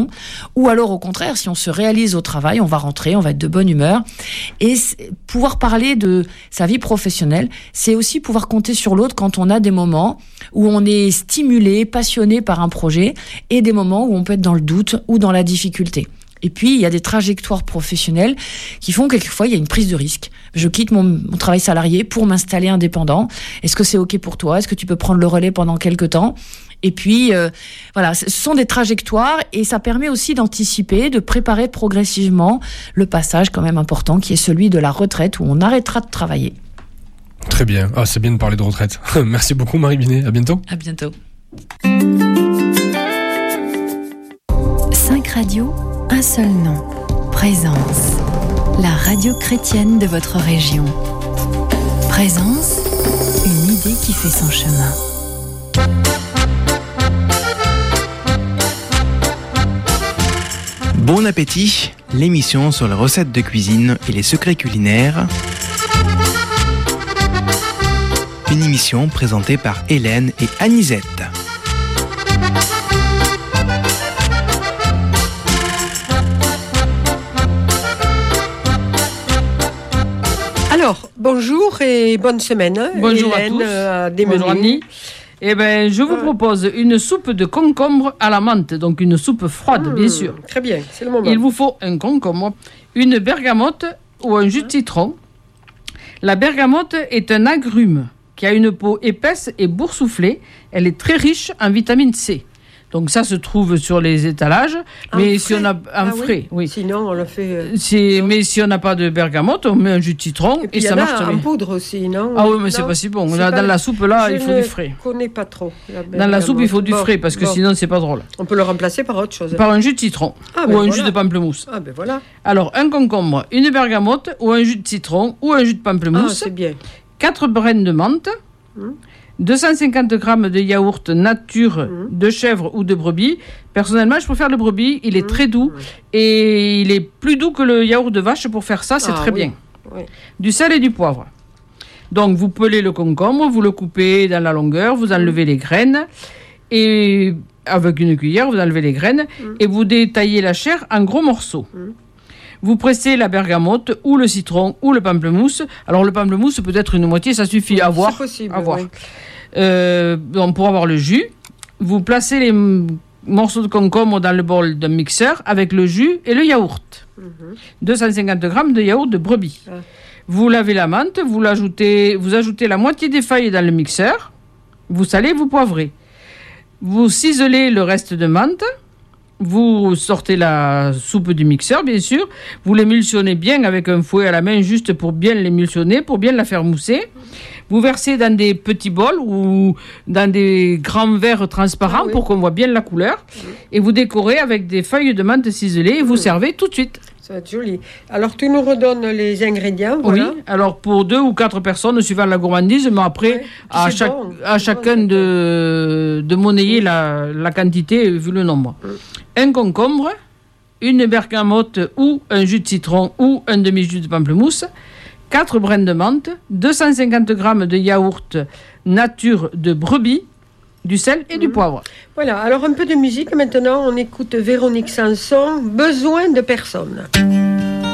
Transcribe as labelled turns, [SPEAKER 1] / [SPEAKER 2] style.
[SPEAKER 1] pression, ou alors au contraire, si on se réalise au travail, on va rentrer, on va être de bonne humeur. Et pouvoir parler de sa vie professionnelle, c'est aussi pouvoir compter sur l'autre quand on a des moments où on est stimulé, passionné par un projet, et des moments où on peut être dans le doute ou dans la difficulté. Et puis, il y a des trajectoires professionnelles qui font quelquefois, il y a une prise de risque. Je quitte mon travail salarié pour m'installer indépendant. Est-ce que c'est OK pour toi ? Est-ce que tu peux prendre le relais pendant quelques temps ? Et puis, voilà, ce sont des trajectoires et ça permet aussi d'anticiper, de préparer progressivement le passage quand même important qui est celui de la retraite où on arrêtera de travailler.
[SPEAKER 2] Très bien. Ah, c'est bien de parler de retraite. Merci beaucoup, Marie Binet. À bientôt.
[SPEAKER 1] À bientôt.
[SPEAKER 3] 5 radios, un seul nom. Présence. La radio chrétienne de votre région. Présence, une idée qui fait son chemin.
[SPEAKER 4] Bon appétit, l'émission sur les recettes de cuisine et les secrets culinaires. Une émission présentée par Hélène et Anisette.
[SPEAKER 5] Alors, bonjour et bonne semaine.
[SPEAKER 6] Bonjour
[SPEAKER 5] Hélène,
[SPEAKER 6] à tous.
[SPEAKER 5] des
[SPEAKER 6] Bonjour
[SPEAKER 5] menus.
[SPEAKER 6] Annie. Je vous propose une soupe de concombre à la menthe, donc une soupe froide, bien sûr.
[SPEAKER 5] Très bien, c'est le moment.
[SPEAKER 6] Il vous faut un concombre, une bergamote ou un jus de citron. La bergamote est un agrume qui a une peau épaisse et boursouflée. Elle est très riche en vitamine C. Donc ça se trouve sur les étalages, mais si on a un frais, oui.
[SPEAKER 5] Sinon on le fait.
[SPEAKER 6] Mais si on n'a pas de bergamote, on met un jus de citron et ça marche très bien.
[SPEAKER 5] En poudre aussi, non ?
[SPEAKER 6] Ah oui, mais c'est pas si bon. Dans la soupe là, il faut du frais.
[SPEAKER 5] Je ne connais pas trop.
[SPEAKER 6] Dans la soupe, il faut du frais parce que sinon c'est pas drôle.
[SPEAKER 5] On peut le remplacer par autre chose.
[SPEAKER 6] Par un jus de citron ou un jus de pamplemousse.
[SPEAKER 5] Ah ben voilà.
[SPEAKER 6] Alors un concombre, une bergamote ou un jus de citron ou un jus de pamplemousse.
[SPEAKER 5] Ah c'est bien.
[SPEAKER 6] 4 graines de menthe. 250 grammes de yaourt nature de chèvre ou de brebis. Personnellement, je préfère le brebis. Il est très doux et il est plus doux que le yaourt de vache. Pour faire ça, c'est très bien.
[SPEAKER 5] Oui.
[SPEAKER 6] Du sel et du poivre. Donc, vous pelez le concombre, vous le coupez dans la longueur, vous enlevez les graines et avec une cuillère, vous enlevez les graines et vous détaillez la chair en gros morceaux. Vous pressez la bergamote ou le citron ou le pamplemousse. Alors le pamplemousse peut être une moitié, ça suffit à voir.
[SPEAKER 5] C'est possible.
[SPEAKER 6] Oui. Donc, pour avoir le jus, vous placez les morceaux de concombre dans le bol d'un mixeur avec le jus et le yaourt. 250 grammes de yaourt de brebis. Vous lavez la menthe, vous ajoutez la moitié des feuilles dans le mixeur. Vous salez, vous poivrez. Vous ciselez le reste de menthe. Vous sortez la soupe du mixeur, bien sûr. Vous l'émulsionnez bien avec un fouet à la main, juste pour bien l'émulsionner, pour bien la faire mousser. Vous versez dans des petits bols ou dans des grands verres transparents pour qu'on voit bien la couleur. Et vous décorez avec des feuilles de menthe ciselées et vous servez tout de suite.
[SPEAKER 5] Ça va être joli. Alors, tu nous redonnes les ingrédients, voilà.
[SPEAKER 6] Oui, alors pour 2 ou 4 personnes, suivant la gourmandise, mais après, à chacun de monnayer la quantité vu le nombre. Un concombre, une bergamote ou un jus de citron ou un demi-jus de pamplemousse, 4 brins de menthe, 250 grammes de yaourt nature de brebis, du sel et du poivre.
[SPEAKER 5] Voilà, alors un peu de musique maintenant, on écoute Véronique Sanson, Besoin de personne.